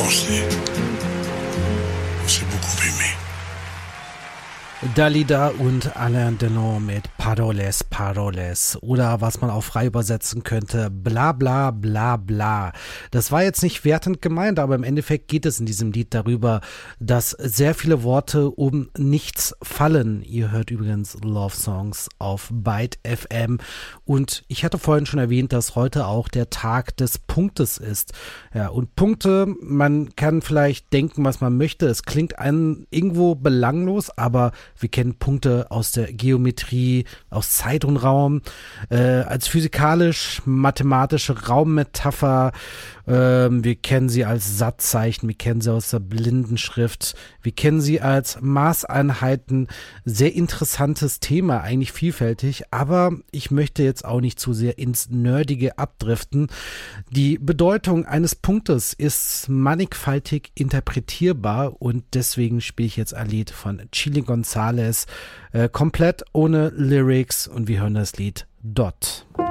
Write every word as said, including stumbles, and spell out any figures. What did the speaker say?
pensé. On s'est beaucoup aimé. Dalida und Alain Delon mit Paroles, Paroles oder was man auch frei übersetzen könnte, bla bla bla bla. Das war jetzt nicht wertend gemeint, aber im Endeffekt geht es in diesem Lied darüber, dass sehr viele Worte um nichts fallen. Ihr hört übrigens Love Songs auf Byte F M und ich hatte vorhin schon erwähnt, dass heute auch der Tag des Punktes ist. Ja, und Punkte, man kann vielleicht denken, was man möchte, es klingt einem irgendwo belanglos, aber wir kennen Punkte aus der Geometrie, aus Zeit und Raum, äh, als physikalisch-mathematische Raummetapher. Ähm, wir kennen sie als Satzzeichen, wir kennen sie aus der Blindenschrift, wir kennen sie als Maßeinheiten. Sehr interessantes Thema, eigentlich vielfältig, aber ich möchte jetzt auch nicht zu sehr ins Nerdige abdriften. Die Bedeutung eines Punktes ist mannigfaltig interpretierbar und deswegen spiele ich jetzt ein Lied von Chilly Gonzales, äh, komplett ohne Lyrics und wir hören das Lied Dot.